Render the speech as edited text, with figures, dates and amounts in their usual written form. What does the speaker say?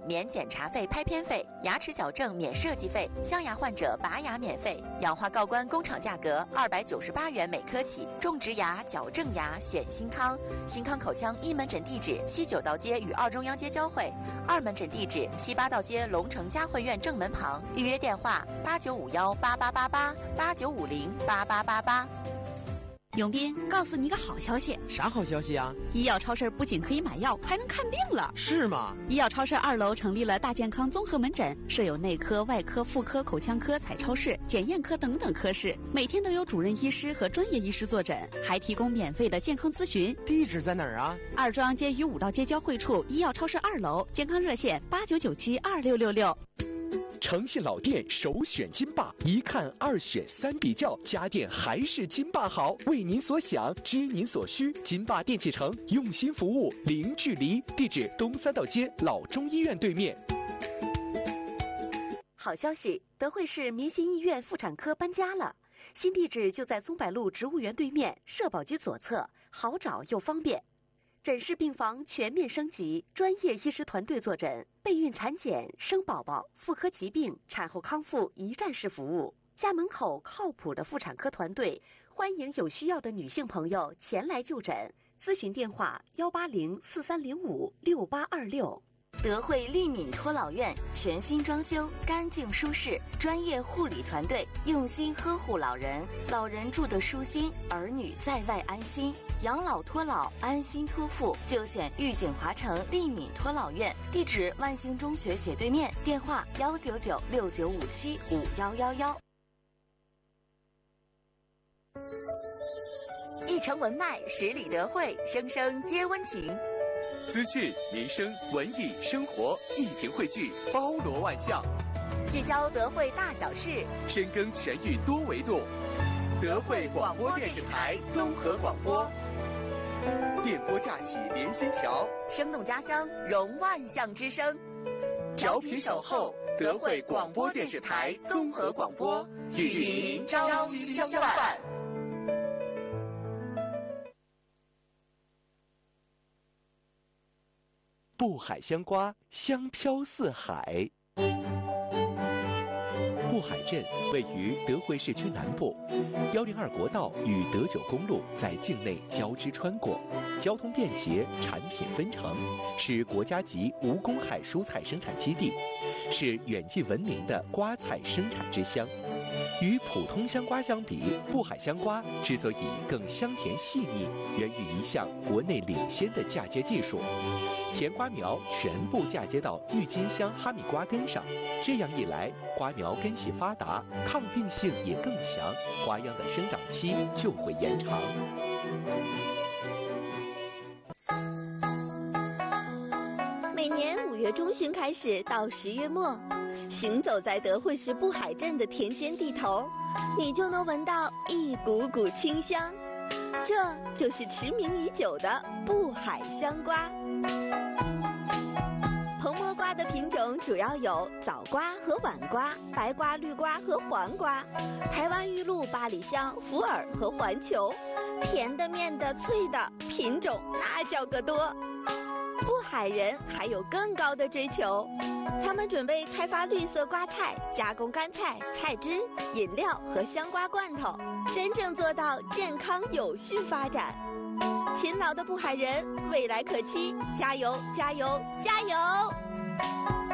免检查费、拍片费，牙齿矫正免设计费，镶牙患者拔牙免费，氧化锆关工厂价格298元每颗起，种植牙、矫正牙选新康。新康口腔一门诊地址西9道街与2中央街交汇，2门诊地址西8道街龙城嘉汇苑正门旁，预约电话8951888889508888。 永斌，告诉你个好消息。 啥好消息啊？ 医药超市不仅可以买药，还能看病了。 是吗？ 医药超市2楼成立了大健康综合门诊，设有内科、外科、妇科、口腔科、彩超室、检验科等等科室，每天都有主任医师和专业医师坐诊，还提供免费的健康咨询。 地址在哪儿啊 ？2中央街与5道街交汇处，医药超市2楼，健康热线89972666。 诚信老店首选金霸，一看二选三比较，家电还是金霸好。为您所想，知您所需，金霸电器城用心服务，零距离。地址东3道街老中医院对面。 好消息，德惠市民心医院妇产科搬家了，新地址就在松柏路植物园对面，社保局左侧，好找又方便。诊室病房全面升级，专业医师团队坐诊，备孕产检、生宝宝、妇科疾病、产后康复一站式服务。家门口靠谱的妇产科团队，欢迎有需要的女性朋友前来就诊。咨询电话18043056826。德惠利敏托老院全新装修，干净舒适，专业护理团队用心呵护老人，老人住得舒心，儿女在外安心。养老托老，安心托付，就选玉景华城利敏托老院，地址万兴中学斜对面，电话19969575111。一城文脉，10里德惠，声声皆温情。 资讯、民生、文艺、生活一屏汇聚，包罗万象， 聚焦德惠大小事， 深耕全域多维度。德惠广播电视台综合广播，电波架起连心桥， 生动家乡融万象之声。 调频守候德惠广播电视台综合广播，与您朝夕相伴。 步海香瓜，香飘四海。步海镇位于德惠市区南部，102国道与德9公路在境内交织穿过，交通便捷，产品纷呈，是国家级无公害蔬菜生产基地，是远近闻名的瓜菜生产之乡。与普通香瓜相比，步海香瓜之所以更香甜细腻，源于一项国内领先的嫁接技术。甜瓜苗全部嫁接到郁金香哈密瓜根上，这样一来，瓜苗根系发达，抗病性也更强，花秧的生长期就会延长。 每年5月中旬开始到10月末，行走在德惠市步海镇的田间地头，你就能闻到一股股清香，这就是驰名已久的步海香瓜。红蘑瓜的品种主要有枣瓜和晚瓜、白瓜、绿瓜和黄瓜，台湾玉露、八里香、福尔和环球，甜的、面的、脆的，品种那叫个多。步海人还有更高的追求，他们准备开发绿色瓜菜，加工干菜、菜汁、饮料和香瓜罐头，真正做到健康有序发展。勤劳的步海人，未来可期，加油加油加油！